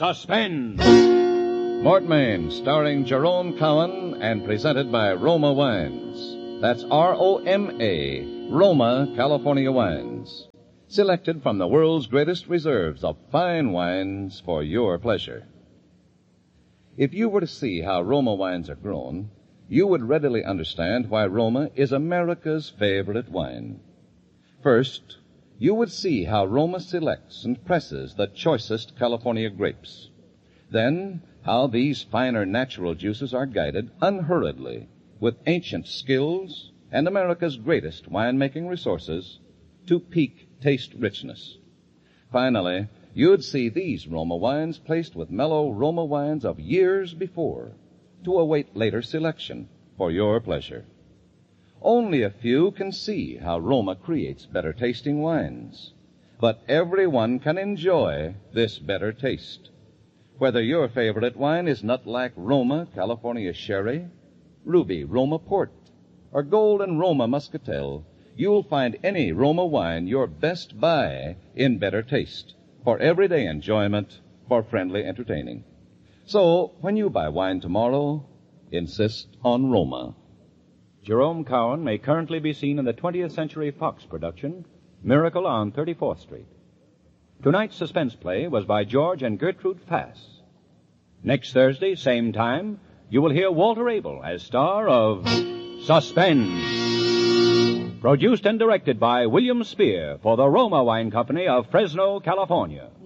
Suspense. Mortmain, starring Jerome Cowan and presented by Roma Wines. That's R-O-M-A, Roma, California Wines. Selected from the world's greatest reserves of fine wines for your pleasure. If you were to see how Roma wines are grown, you would readily understand why Roma is America's favorite wine. First, you would see how Roma selects and presses the choicest California grapes. Then, how these finer natural juices are guided unhurriedly with ancient skills and America's greatest wine-making resources to peak taste richness. Finally, you'd see these Roma wines placed with mellow Roma wines of years before to await later selection for your pleasure. Only a few can see how Roma creates better tasting wines, but everyone can enjoy this better taste. Whether your favorite wine is Nutlack Roma California Sherry, Ruby Roma Port, or Golden Roma Muscatel, you'll find any Roma wine your best buy in better taste, for everyday enjoyment, for friendly entertaining. So, when you buy wine tomorrow, insist on Roma. Jerome Cowan may currently be seen in the 20th Century Fox production, Miracle on 34th Street. Tonight's suspense play was by George and Gertrude Fass. Next Thursday, same time, you will hear Walter Abel as star of Suspense. Produced and directed by William Spear for the Roma Wine Company of Fresno, California.